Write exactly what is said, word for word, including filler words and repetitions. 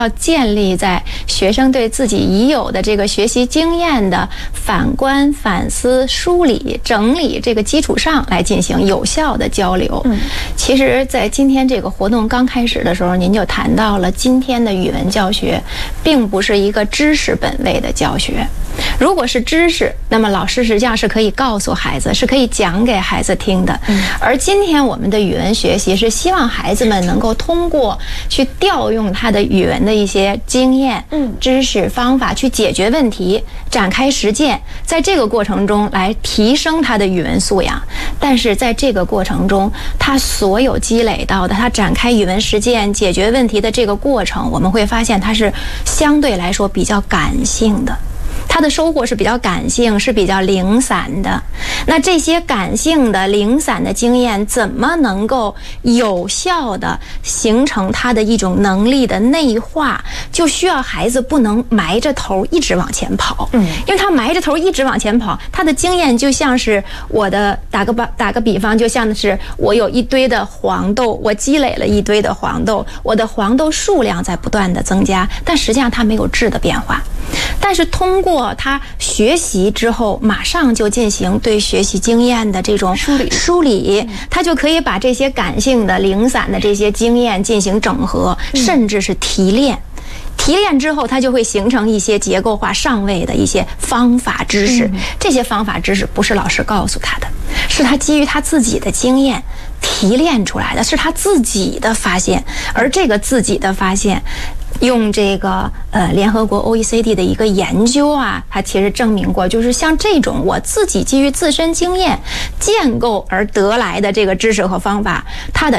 要建立在学生对自己已有的这个学习经验的反观、反思、梳理、整理这个基础上来进行有效的交流。嗯，其实，在今天这个活动刚开始的时候，您就谈到了今天的语文教学，并不是一个知识本位的教学。如果是知识，那么老师实际上是可以告诉孩子，是可以讲给孩子听的。嗯，而今天我们的语文学习是希望孩子们能够通过去调用他的语文的一些经验、嗯、知识、方法去解决问题，展开实践，在这个过程中来提升他的语文素养。但是在这个过程中，他所有积累到的，他展开语文实践、解决问题的这个过程，我们会发现它是相对来说比较感性的。他的收获是比较感性，是比较零散的。那这些感性的、零散的经验，怎么能够有效的形成他的一种能力的内化？就需要孩子不能埋着头一直往前跑，嗯，因为他埋着头一直往前跑，他的经验就像是我的打个打个比方，就像是我有一堆的黄豆，我积累了一堆的黄豆，我的黄豆数量在不断的增加，但实际上它没有质的变化。但是通过他学习之后，马上就进行对学习经验的这种梳理，梳理，他就可以把这些感性的、零散的这些经验进行整合，甚至是提炼。提炼之后，它就会形成一些结构化上位的一些方法知识。这些方法知识不是老师告诉他的，是他基于他自己的经验提炼出来的，是他自己的发现。而这个自己的发现，用这个呃联合国 O E C D 的一个研究啊，它其实证明过，就是像这种我自己基于自身经验建构而得来的这个知识和方法，它的